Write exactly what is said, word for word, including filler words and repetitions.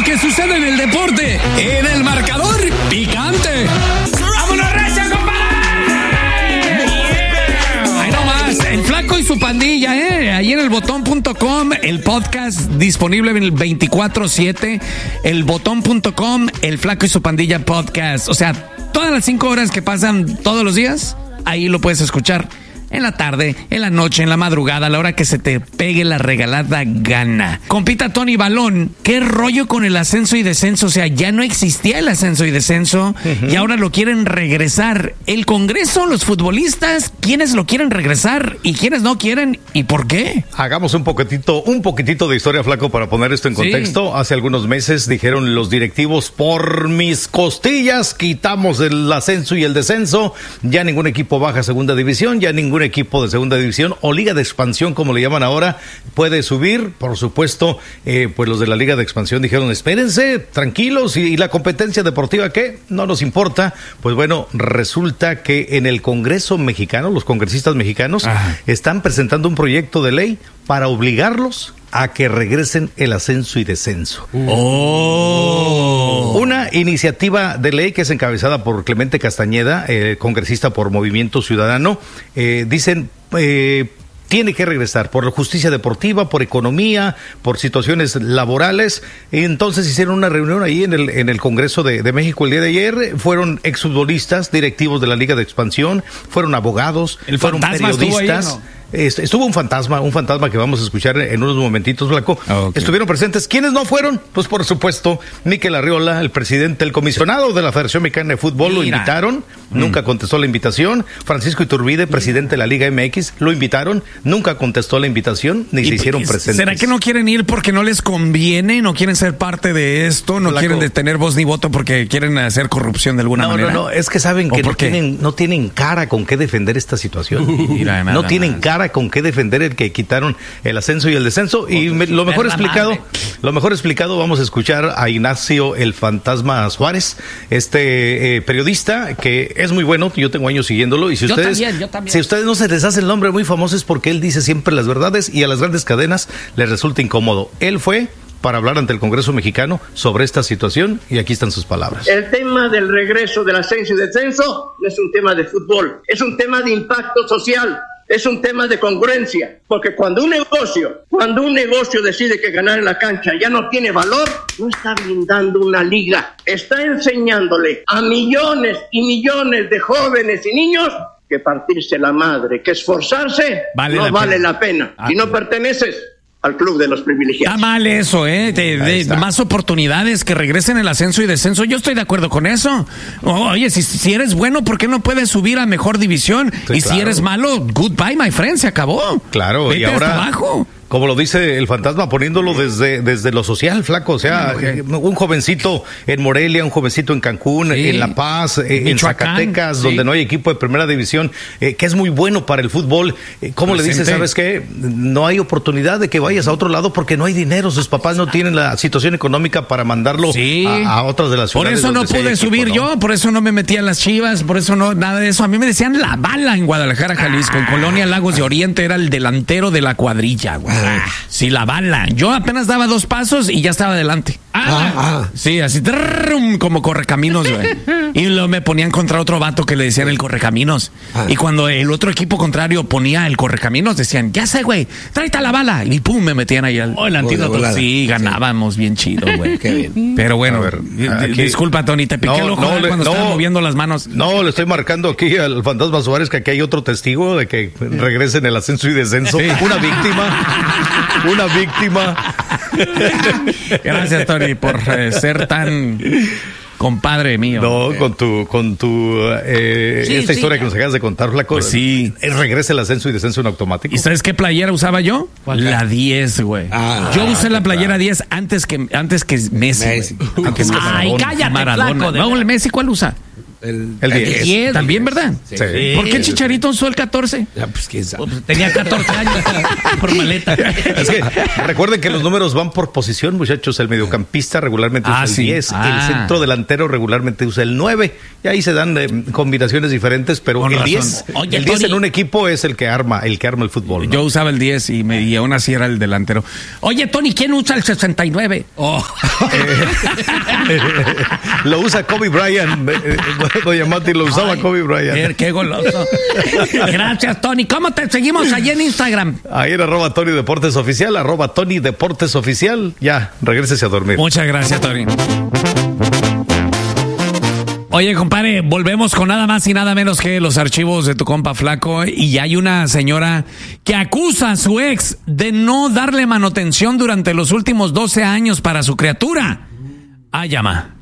lo que sucede en el deporte, en el marcador picante. ¡Vámonos, recia, compadre! Yeah. Ahí nomás, el Flaco y su pandilla, ¿eh? Ahí en el botón punto com, el podcast disponible en el veinticuatro siete, el botón punto com, el Flaco y su pandilla podcast. O sea, todas las cinco horas que pasan todos los días, ahí lo puedes escuchar. En la tarde, en la noche, en la madrugada, a la hora que se te pegue la regalada gana. Compita Tony Balón, ¿qué rollo con el ascenso y descenso? O sea, ya no existía el ascenso y descenso, uh-huh. y ahora lo quieren regresar. ¿El Congreso, los futbolistas, quiénes lo quieren regresar y quiénes no quieren y por qué? Hagamos un poquitito, un poquitito de historia, Flaco, para poner esto en contexto. Sí. Hace algunos meses dijeron los directivos, por mis costillas quitamos el ascenso y el descenso. Ya ningún equipo baja a segunda división, ya ningún equipo de segunda división o liga de expansión, como le llaman ahora, puede subir. Por supuesto, eh, pues los de la liga de expansión dijeron, espérense, tranquilos, y, y la competencia deportiva, ¿qué? No nos importa. Pues bueno, resulta que en el Congreso mexicano, los congresistas mexicanos, Ajá. están presentando un proyecto de ley para obligarlos a que regresen el ascenso y descenso. Oh. Una iniciativa de ley que es encabezada por Clemente Castañeda, eh, congresista por Movimiento Ciudadano. Eh, dicen, eh, tiene que regresar por justicia deportiva, por economía, por situaciones laborales. Entonces hicieron una reunión ahí en el en el Congreso de, de México el día de ayer. Fueron exfutbolistas, directivos de la Liga de Expansión, fueron abogados, el fueron periodistas. Estuvo un fantasma, un fantasma que vamos a escuchar en unos momentitos, Flaco. Oh, okay. Estuvieron presentes. ¿Quiénes no fueron? Pues por supuesto, Mikel Arriola, el presidente, el comisionado de la Federación Mexicana de Fútbol, Mira. lo invitaron, mm. nunca contestó la invitación. Francisco Iturbide, presidente de la Liga M X, lo invitaron, nunca contestó la invitación, ni se hicieron presentes. ¿Será que no quieren ir porque no les conviene? ¿No quieren ser parte de esto? ¿No Flaco. quieren tener voz ni voto porque quieren hacer corrupción de alguna no, manera? No, no, es que saben que no tienen, no tienen cara con qué defender esta situación. Mira, nada, no tienen nada. cara con qué defender el que quitaron el ascenso y el descenso. Y me, lo mejor explicado, lo mejor explicado, vamos a escuchar a Ignacio el Fantasma Suárez, este eh, periodista que es muy bueno, yo tengo años siguiéndolo, y si yo ustedes también, yo también. si ustedes no se les hace el nombre muy famoso es porque él dice siempre las verdades y a las grandes cadenas les resulta incómodo. Él fue para hablar ante el Congreso mexicano sobre esta situación y aquí están sus palabras. El tema del regreso del ascenso y descenso no es un tema de fútbol, es un tema de impacto social. Es un tema de congruencia, porque cuando un negocio, cuando un negocio decide que ganar en la cancha ya no tiene valor, no está blindando una liga, está enseñándole a millones y millones de jóvenes y niños que partirse la madre, que esforzarse vale no la vale pena. la pena. Ah, si no claro. perteneces al club de los privilegiados. Está mal eso, ¿eh? De, de, de más oportunidades, que regresen el ascenso y descenso. Yo estoy de acuerdo con eso. Oye, si, si eres bueno, ¿por qué no puedes subir a mejor división? Sí, y claro. si eres malo, goodbye, my friend, se acabó. Claro, Vete y ahora... hasta abajo. Como lo dice el fantasma, poniéndolo desde, desde lo social, Flaco. O sea, okay. un jovencito en Morelia, un jovencito en Cancún, sí. en La Paz, eh, en Zacatecas, sí. donde no hay equipo de primera división, eh, que es muy bueno para el fútbol. Eh, ¿Cómo Presente. le dices, sabes qué? No hay oportunidad de que vayas a otro lado porque no hay dinero. Sus papás no tienen la situación económica para mandarlo sí. a, a otras de las ciudades. Por eso no pude subir equipo, yo, ¿no? Por eso no me metí a las Chivas, por eso no, nada de eso. A mí me decían La Bala en Guadalajara, Jalisco. En Colonia Lagos de Oriente era el delantero de la cuadrilla, güey. Sí, La Bala. Yo apenas daba dos pasos y ya estaba adelante. Ah, ah. Sí, así trrr, como correcaminos, güey. Y luego me ponían contra otro vato que le decían el correcaminos. Ah. Y cuando el otro equipo contrario ponía el correcaminos, decían, ya sé, güey, tráete a La Bala. Y pum, me metían ahí al oh, el antídoto. Sí, ganábamos sí. bien chido, güey. Qué bien. Pero bueno, a ver, aquí... disculpa, Tony, te piqué no, el ojo no, le, cuando no, estaba moviendo las manos. No, le estoy marcando aquí al fantasma Suárez que aquí hay otro testigo de que regresen el ascenso y descenso. Sí. Una víctima. Una víctima. Gracias, Tony, por eh, ser tan compadre mío. No, con tu, con tu eh, sí, esta sí, historia ya. que nos acabas de contar, Flaco. Pues sí. Regresa el ascenso y descenso en automático. ¿Y sabes qué playera usaba yo? La diez, güey. Ah, yo usé la playera diez antes que, antes que Messi. Messi. Antes que Ay, Maradona. cállate, Maradona. Flaco. No, el Messi, ¿cuál usa? El, el diez. El diez también, ¿verdad? Sí. Sí. ¿Por qué Chicharito usó el catorce? Ya, pues quién sabe. Pues, tenía catorce años por maleta. Es que recuerden que los números van por posición, muchachos. El mediocampista regularmente Ah, usa el sí. diez, Ah. el centro delantero regularmente usa el nueve, y ahí se dan eh, combinaciones diferentes, pero Con el razón. diez, Oye, el diez Tony, en un equipo es el que arma, el que arma el fútbol, ¿no? Yo usaba el diez y, me, y aún así era el delantero. Oye, Tony, ¿quién usa el sesenta y nueve? Oh. Lo usa Kobe Bryant, eh, eh, doña Mati, lo usaba Ay, Kobe Bryant. Qué, qué goloso. Gracias, Tony. ¿Cómo te seguimos allí en Instagram? Ahí en arroba Tony Deportes Oficial, arroba Tony Deportes Oficial. Ya, regrésese a dormir. Muchas gracias, Tony. Oye, compadre, volvemos con nada más y nada menos que los archivos de tu compa Flaco, y hay una señora que acusa a su ex de no darle manutención durante los últimos doce años para su criatura. Ah, llama.